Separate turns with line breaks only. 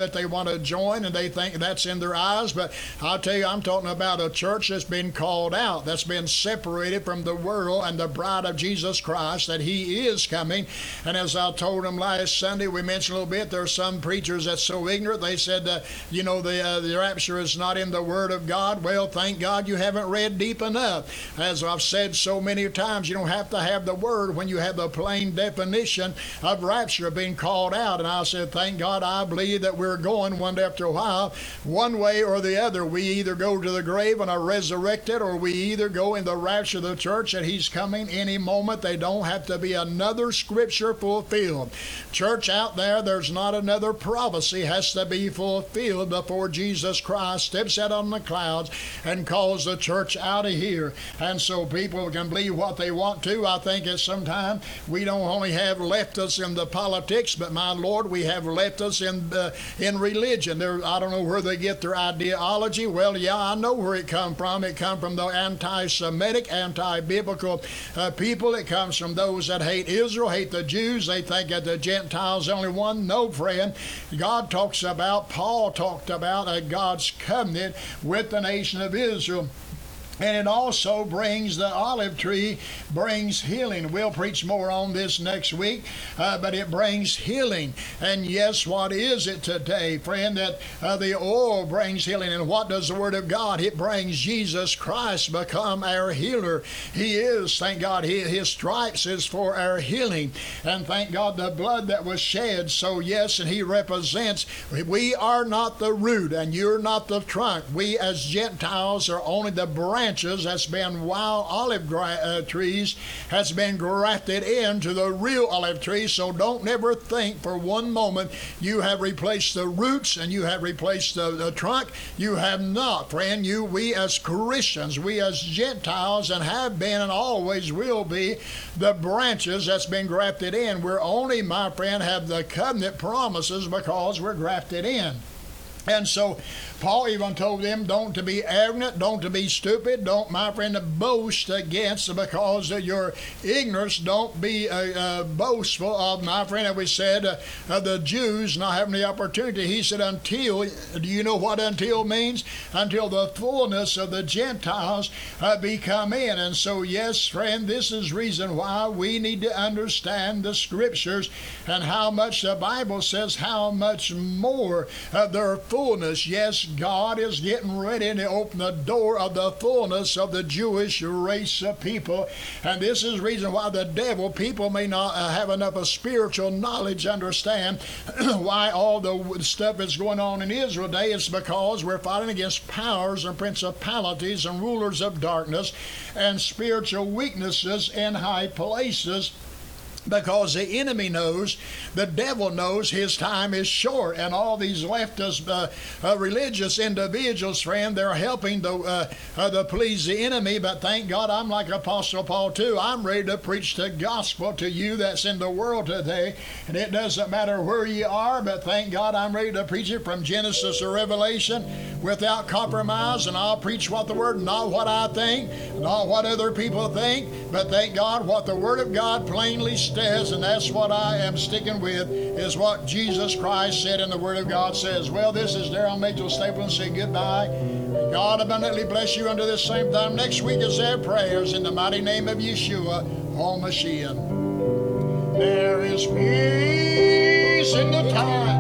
that they want to join, and they think that's in their eyes. But I'll tell you, I'm talking about a church that's been called out, that's been separated from the world and the bride of Jesus Christ, that He is coming. And as I told them last Sunday, we mentioned a little bit, there are some preachers that's so ignorant, they said, the rapture is not in the Word of God. Well, thank God you haven't read deep enough. As I've said so many times, you don't have to have the Word when you have the plain definition of rapture being called out. And I said, thank God, I believe that we're going one day after a while, one way or the other. We either go to the grave and are resurrected, or we either go in the rapture of the church, that He's coming any moment. They don't have to be another scripture fulfilled. Church out there, there's not another prophecy has to be fulfilled before Jesus Christ steps out on the clouds and calls the church out of here. And so people can believe what they want to. I think at some time we don't only have left us in the politics, but my Lord, we have left us in religion. I don't know where they get their ideology. Well, yeah, I know where it come from. It come from the anti-Semitic, anti-biblical people. It comes from those that hate Israel, hate the Jews. They think that the Gentiles are only one. No, friend. Paul talked about God's covenant with the nation of Israel. And it also brings, the olive tree brings healing. We'll preach more on this next week, but it brings healing. And yes, what is it today, friend? That the oil brings healing. And what does the Word of God? It brings Jesus Christ become our healer. He is, thank God, His stripes is for our healing. And thank God the blood that was shed. So yes, and He represents, we are not the root and you're not the trunk. We as Gentiles are only the branch that's been wild olive trees has been grafted into the real olive tree. So don't never think for one moment you have replaced the roots and you have replaced the trunk. You have not, friend. We as Christians, we as Gentiles, and have been and always will be the branches that's been grafted in. We're only, my friend, have the covenant promises because we're grafted in. And so Paul even told them, don't to be arrogant, don't to be stupid, don't, my friend, to boast against because of your ignorance. Don't be boastful of, my friend, as we said, the Jews not having the opportunity. He said, until, do you know what until means? Until the fullness of the Gentiles be come in. And so, yes, friend, this is reason why we need to understand the Scriptures and how much the Bible says, how much more their fullness. Yes, God is getting ready to open the door of the fullness of the Jewish race of people. And this is the reason why the devil, people may not have enough of spiritual knowledge to understand why all the stuff is going on in Israel today. It's because we're fighting against powers and principalities and rulers of darkness and spiritual weaknesses in high places. Because the enemy knows, the devil knows his time is short. And all these leftist religious individuals, friend, they're helping to please the enemy. But thank God, I'm like Apostle Paul too. I'm ready to preach the gospel to you that's in the world today. And it doesn't matter where you are, but thank God I'm ready to preach it from Genesis to Revelation without compromise. And I'll preach what the Word, not what I think, not what other people think, but thank God what the Word of God plainly says. And that's what I am sticking with, is what Jesus Christ said in the Word of God says. Well, this is Darrell Mitchell Stapleton saying goodbye. God abundantly bless you until this same time next week as their prayers in the mighty name of Yeshua HaMashiach. There is peace in the time